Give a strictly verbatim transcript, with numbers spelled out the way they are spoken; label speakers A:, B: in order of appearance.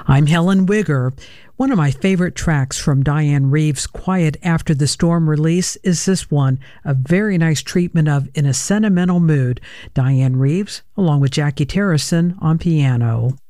A: I'm Helen Wigger. One of my favorite tracks from Dianne Reeves' Quiet After the Storm release is this one, a very nice treatment of In a Sentimental Mood. Dianne Reeves, along with Jackie Terrison on piano.